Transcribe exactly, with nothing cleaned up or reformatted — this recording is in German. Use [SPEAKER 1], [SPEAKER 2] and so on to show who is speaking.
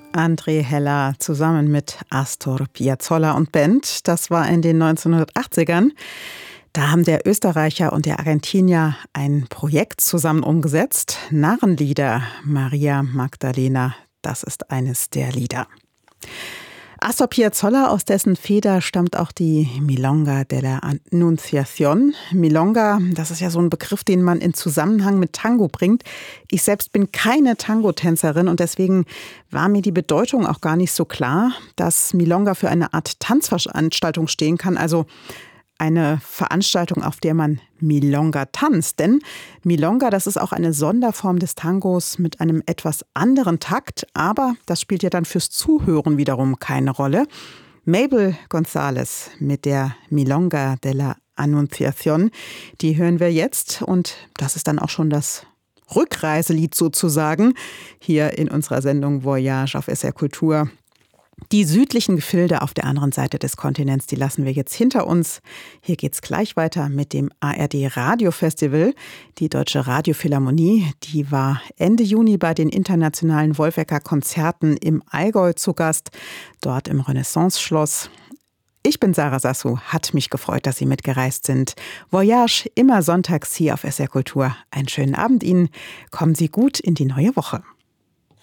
[SPEAKER 1] André Heller zusammen mit Astor Piazzolla und Band. Das war in den neunzehnhundertachtzigern. Da haben der Österreicher und der Argentinier ein Projekt zusammen umgesetzt. Narrenlieder, Maria Magdalena, das ist eines der Lieder. Astor Piazzolla, aus dessen Feder stammt auch die Milonga della Annunciación. Milonga, das ist ja so ein Begriff, den man in Zusammenhang mit Tango bringt. Ich selbst bin keine Tango-Tänzerin und deswegen war mir die Bedeutung auch gar nicht so klar, dass Milonga für eine Art Tanzveranstaltung stehen kann, also eine Veranstaltung, auf der man Milonga tanzt. Denn Milonga, das ist auch eine Sonderform des Tangos mit einem etwas anderen Takt. Aber das spielt ja dann fürs Zuhören wiederum keine Rolle. Mabel González mit der Milonga della Annunciación, die hören wir jetzt. Und das ist dann auch schon das Rückreiselied sozusagen hier in unserer Sendung Voyage auf S R Kultur. Die südlichen Gefilde auf der anderen Seite des Kontinents, die lassen wir jetzt hinter uns. Hier geht's gleich weiter mit dem A R D Radiofestival. Die Deutsche Radiophilharmonie, die war Ende Juni bei den internationalen Wolfecker Konzerten im Allgäu zu Gast, dort im Renaissance-Schloss. Ich bin Sarah Sassou, hat mich gefreut, dass Sie mitgereist sind. Voyage immer sonntags hier auf S R Kultur. Einen schönen Abend Ihnen. Kommen Sie gut in die neue Woche.